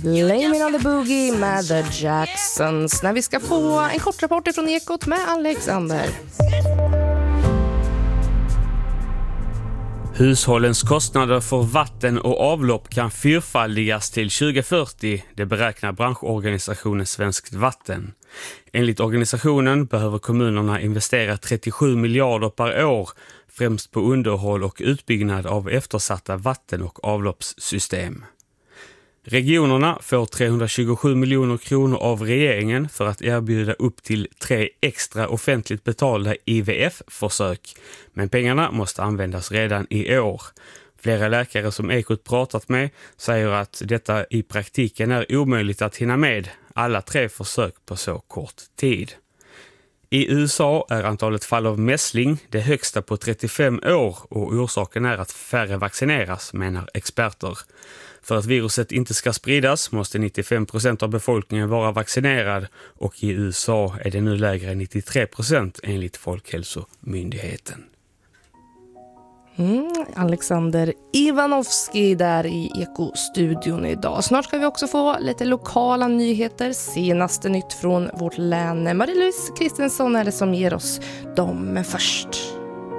Blame It on the Boogie med The Jacksons. När vi ska få en kort rapport från Ekot med Alexander. Hushållens kostnader för vatten och avlopp kan fyrfaldigas till 2040, det beräknar branschorganisationen Svenskt Vatten. Enligt organisationen behöver kommunerna investera 37 miljarder per år, främst på underhåll och utbyggnad av eftersatta vatten- och avloppssystem. Regionerna får 327 miljoner kronor av regeringen för att erbjuda upp till 3 extra offentligt betalda IVF-försök. Men pengarna måste användas redan i år. Flera läkare som Ekot pratat med säger att detta i praktiken är omöjligt att hinna med alla 3 försök på så kort tid. I USA är antalet fall av mässling det högsta på 35 år och orsaken är att färre vaccineras, menar experter. För att viruset inte ska spridas måste 95% av befolkningen vara vaccinerad och i USA är det nu lägre än 93% enligt Folkhälsomyndigheten. Alexander Ivanovski där i Eko-studion idag. Snart ska vi också få lite lokala nyheter, senaste nytt från vårt län. Marie-Louise Kristensson är det som ger oss dem, men först.